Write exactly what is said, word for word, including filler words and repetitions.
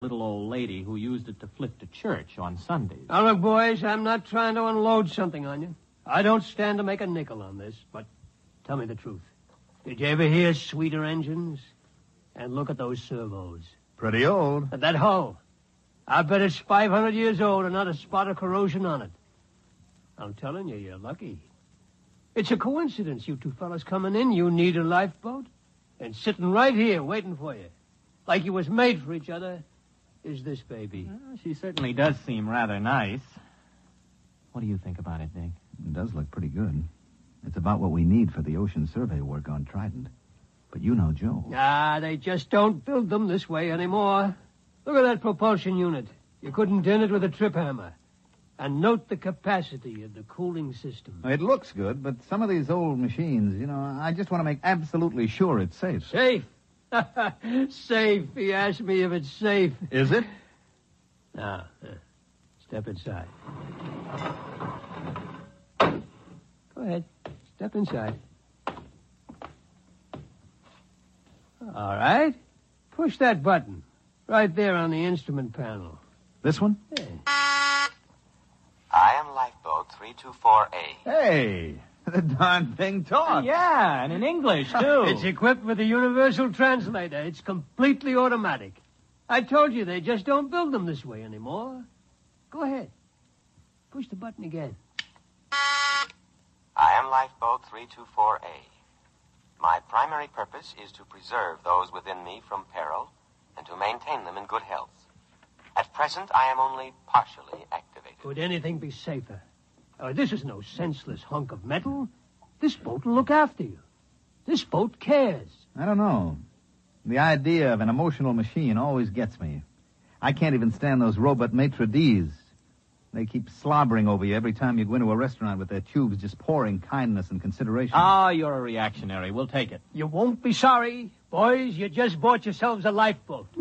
little old lady who used it to flit to church on Sundays. Now, look, boys, I'm not trying to unload something on you. I don't stand to make a nickel on this, but tell me the truth. Did you ever hear sweeter engines? And look at those servos. Pretty old. And that hull. I bet it's five hundred years old and not a spot of corrosion on it. I'm telling you, you're lucky. It's a coincidence, you two fellas coming in. You need a lifeboat. And sitting right here waiting for you, like you was made for each other, is this baby. Well, she certainly does seem rather nice. What do you think about it, Dick? It does look pretty good. It's about what we need for the ocean survey work on Trident. But you know Joe. Ah, they just don't build them this way anymore. Look at that propulsion unit. You couldn't dent it with a trip hammer. And note the capacity of the cooling system. It looks good, but some of these old machines, you know, I just want to make absolutely sure it's safe. Safe? Safe. He asked me if it's safe. Is it? Now, uh, step inside. Go ahead. Step inside. All right. Push that button. Right there on the instrument panel. This one? Yeah. I am Lifeboat three two four A. Hey, the darn thing talks. Yeah, and in English, too. It's equipped with a universal translator. It's completely automatic. I told you they just don't build them this way anymore. Go ahead. Push the button again. I am Lifeboat three two four A. My primary purpose is to preserve those within me from peril and to maintain them in good health. At present, I am only partially activated. Could anything be safer? Uh, this is no senseless hunk of metal. This boat will look after you. This boat cares. I don't know. The idea of an emotional machine always gets me. I can't even stand those robot maitre d's. They keep slobbering over you every time you go into a restaurant with their tubes just pouring kindness and consideration. Ah, you're a reactionary. We'll take it. You won't be sorry. Boys, you just bought yourselves a lifeboat.